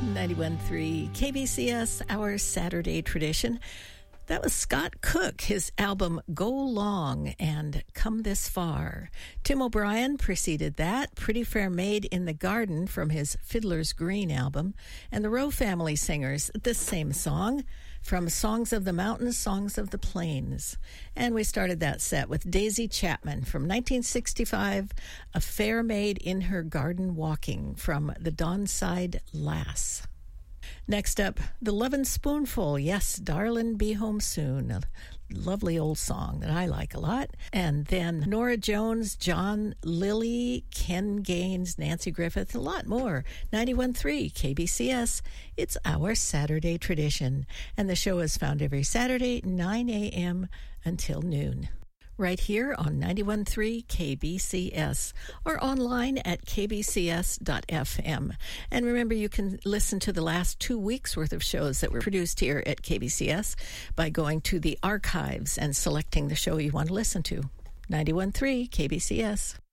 91.3 KBCS, our Saturday tradition. That was Scott Cook, his album Go Long and Come This Far. Tim O'Brien preceded that, Pretty Fair Maid in the Garden from his Fiddler's Green album, and the Rowe Family Singers, the same song from Songs of the Mountains, Songs of the Plains. And we started that set with Daisy Chapman from 1965, A Fair Maid in Her Garden Walking from the Donside Lass. Next up, The Lovin' Spoonful, Yes, Darlin' Be Home Soon, a lovely old song that I like a lot. And then Nora Jones, John Lilly, Ken Gaines, Nancy Griffith, a lot more. 91.3 KBCS, it's our Saturday tradition. And the show is found every Saturday, 9 a.m. until noon. Right here on 91.3 KBCS or online at kbcs.fm. And remember, you can listen to the last 2 weeks' worth of shows that were produced here at KBCS by going to the archives and selecting the show you want to listen to. 91.3 KBCS.